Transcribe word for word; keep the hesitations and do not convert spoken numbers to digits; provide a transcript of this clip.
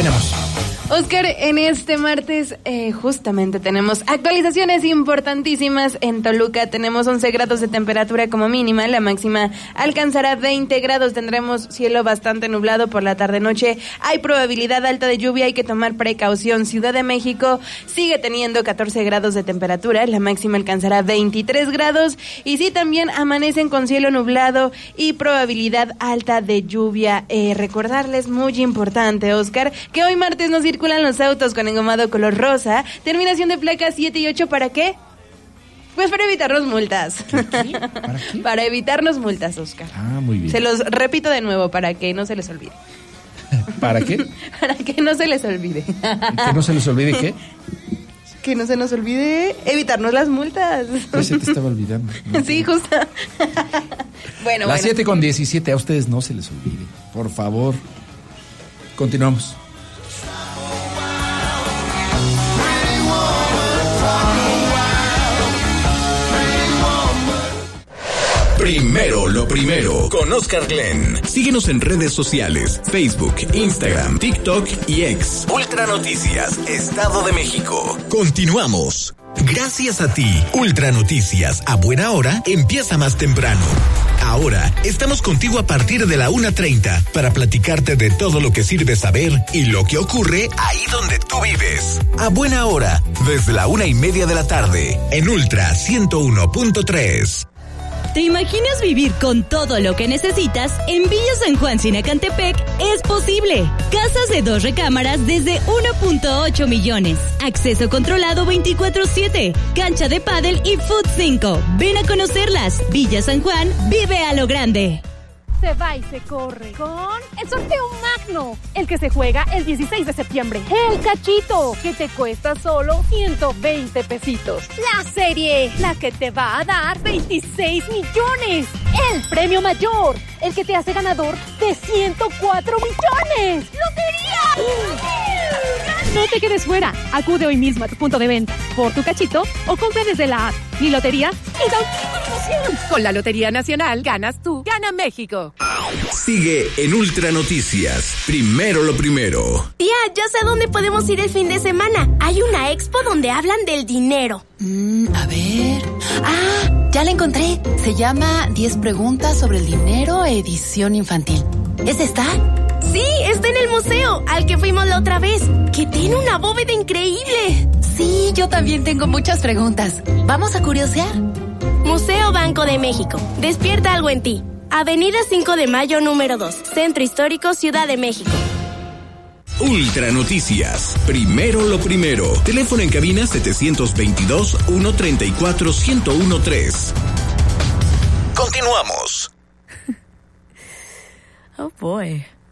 tenemos? Oscar, en este martes eh, justamente tenemos actualizaciones importantísimas. En Toluca tenemos once grados de temperatura como mínima, la máxima alcanzará veinte grados, tendremos cielo bastante nublado por la tarde-noche, hay probabilidad alta de lluvia, hay que tomar precaución. Ciudad de México sigue teniendo catorce grados de temperatura, la máxima alcanzará veintitrés grados y sí, también amanecen con cielo nublado y probabilidad alta de lluvia. Eh, recordarles, muy importante, Oscar, que hoy martes nos circulan los autos con engomado color rosa, terminación de placas siete y ocho, ¿para qué? Pues para evitarnos multas. ¿Qué, qué? ¿Para qué? Para evitarnos multas, Oscar. Ah, muy bien. Se los repito de nuevo para que no se les olvide. ¿Para qué? Para que no se les olvide. ¿Que no se les olvide qué? Que no se nos olvide evitarnos las multas. Ya se te estaba olvidando, ¿no? Sí, justo. Bueno, Las bueno. siete con diecisiete, a ustedes no se les olvide, por favor. Continuamos. Primero lo primero, con Oscar Glenn. Síguenos en redes sociales, Facebook, Instagram, TikTok y X. Ultra Noticias, Estado de México. Continuamos. Gracias a ti, Ultra Noticias, a buena hora, empieza más temprano. Ahora, estamos contigo a partir de la una treinta para platicarte de todo lo que sirve saber y lo que ocurre ahí donde tú vives. A buena hora, desde la una y media de la tarde, en Ultra ciento uno punto tres. ¿Te imaginas vivir con todo lo que necesitas? En Villa San Juan Sinacantepec es posible. Casas de dos recámaras desde uno punto ocho millones. Acceso controlado veinticuatro siete. Cancha de pádel y Food cinco. Ven a conocerlas. Villa San Juan, vive a lo grande. Se va y se corre con el sorteo magno, el que se juega el dieciséis de septiembre. El cachito, que te cuesta solo ciento veinte pesitos. La serie, la que te va a dar veintiséis millones. El premio mayor, el que te hace ganador de ciento cuatro millones. ¡Lotería! No te quedes fuera. Acude hoy mismo a tu punto de venta por tu cachito o compra desde la app. Mi lotería y da emoción. Con la Lotería Nacional ganas tú, gana México. Sigue en Ultra Noticias. Primero lo primero. Tía, ya sé dónde podemos ir el fin de semana. Hay una expo donde hablan del dinero. Mm, a ver. Ah, ya la encontré. Se llama diez preguntas sobre el dinero, edición infantil. ¿Es esta? Sí, está en el museo, al que fuimos la otra vez, que tiene una bóveda increíble. Sí, yo también tengo muchas preguntas. ¿Vamos a curiosear? Museo Banco de México. Despierta algo en ti. Avenida cinco de mayo, número dos. Centro Histórico, Ciudad de México. Ultra Noticias. Primero lo primero. Teléfono en cabina setecientos veintidós, ciento treinta y cuatro, ciento trece. Continuamos. Oh boy.